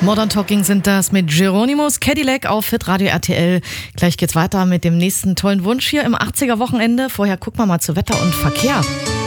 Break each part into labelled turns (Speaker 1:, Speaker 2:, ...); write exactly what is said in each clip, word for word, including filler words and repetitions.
Speaker 1: Modern Talking sind das mit Geronimo's Cadillac auf Hitradio R T L. Gleich geht's weiter mit dem nächsten tollen Wunsch hier im achtziger-Wochenende. Vorher gucken wir mal zu Wetter und Verkehr.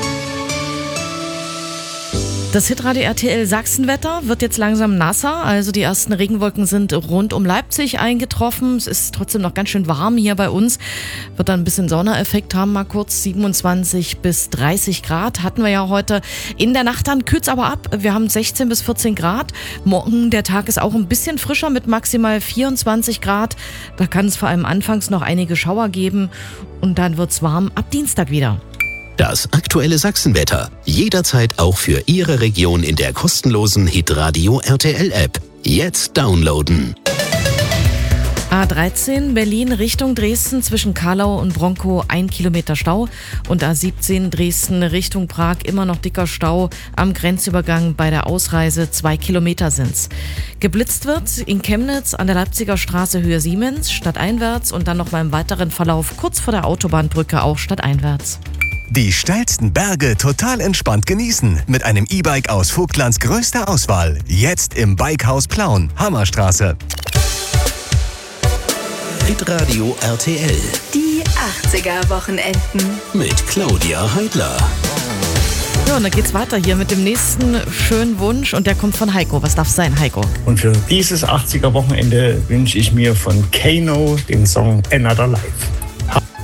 Speaker 1: Das Hitradio R T L Sachsenwetter wird jetzt langsam nasser, also die ersten Regenwolken sind rund um Leipzig eingetroffen. Es ist trotzdem noch ganz schön warm hier bei uns. Wird dann ein bisschen Sondereffekt haben, mal kurz siebenundzwanzig bis dreißig Grad hatten wir ja heute. In der Nacht dann kühlt's aber ab. Wir haben sechzehn bis vierzehn Grad. Morgen, der Tag ist auch ein bisschen frischer mit maximal vierundzwanzig Grad. Da kann es vor allem anfangs noch einige Schauer geben und dann wird's warm ab Dienstag wieder.
Speaker 2: Das aktuelle Sachsenwetter. Jederzeit auch für Ihre Region in der kostenlosen Hitradio R T L App. Jetzt downloaden.
Speaker 1: A dreizehn Berlin Richtung Dresden zwischen Karlau und Bronkow ein Kilometer Stau und A siebzehn Dresden Richtung Prag immer noch dicker Stau am Grenzübergang bei der Ausreise, zwei Kilometer sind's. Geblitzt wird in Chemnitz an der Leipziger Straße Höhe Siemens stadteinwärts und dann noch mal im weiteren Verlauf kurz vor der Autobahnbrücke auch stadteinwärts.
Speaker 3: Die steilsten Berge total entspannt genießen mit einem E-Bike aus Vogtlands größter Auswahl. Jetzt im Bikehaus Plauen, Hammerstraße.
Speaker 2: Hitradio R T L.
Speaker 4: Die achtziger-Wochenenden.
Speaker 2: Mit Claudia Heidler.
Speaker 1: Ja, und dann geht's weiter hier mit dem nächsten schönen Wunsch und der kommt von Heiko. Was darf sein, Heiko?
Speaker 5: Und für dieses achtziger-Wochenende wünsche ich mir von Kano den Song Another Life.